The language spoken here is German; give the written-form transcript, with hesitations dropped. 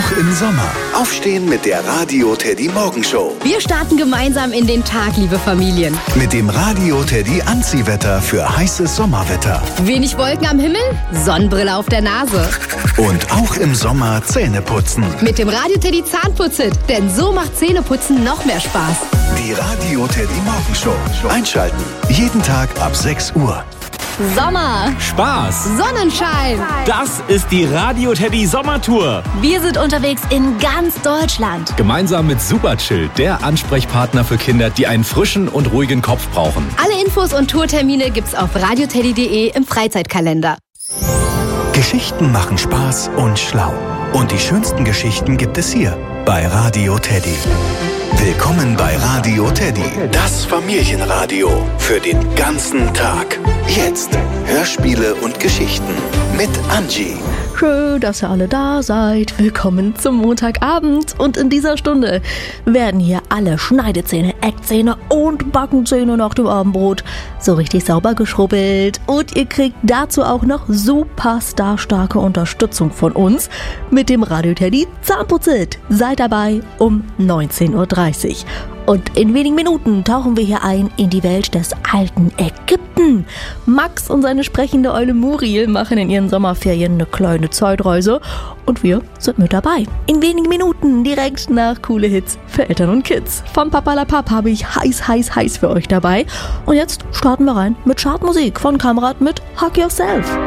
Auch im Sommer. Aufstehen mit der Radio Teddy Morgenshow. Wir starten gemeinsam in den Tag, liebe Familien. Mit dem Radio Teddy Anziehwetter für heißes Sommerwetter. Wenig Wolken am Himmel, Sonnenbrille auf der Nase. Und auch im Sommer Zähne putzen. Mit dem Radio Teddy Zahnputz-Hit, denn so macht Zähneputzen noch mehr Spaß. Die Radio Teddy Morgenshow. Einschalten. Jeden Tag ab 6 Uhr. Sommer, Spaß, Sonnenschein. das ist die Radio Teddy Sommertour. Wir sind unterwegs in ganz Deutschland. Gemeinsam mit Superchill, der Ansprechpartner für Kinder, die einen frischen und ruhigen Kopf brauchen. Alle Infos und Tourtermine gibt's auf radioteddy.de im Freizeitkalender. Geschichten machen Spaß und schlau. Und die schönsten Geschichten gibt es hier bei Radio Teddy. Willkommen bei Radio Teddy, das Familienradio für den ganzen Tag. Jetzt Hörspiele und Geschichten mit Angie. Schön, dass ihr alle da seid. Willkommen zum Montagabend. Und in dieser Stunde werden hier alle Schneidezähne, Eckzähne und Backenzähne nach dem Abendbrot so richtig sauber geschrubbelt. Und ihr kriegt dazu auch noch super starke Unterstützung von uns mit dem Radio Teddy Zahnputz-Hit. Seid dabei um 19.30 Uhr. Und in wenigen Minuten tauchen wir hier ein in die Welt des alten Ägypten. Max und seine sprechende Eule Muriel machen in ihren Sommerferien eine kleine Zeitreise und wir sind mit dabei. In wenigen Minuten direkt nach coole Hits für Eltern und Kids. Von Papa La Papp habe ich heiß für euch dabei. Und jetzt starten wir rein mit Chartmusik von Kamerad mit Hug Yourself.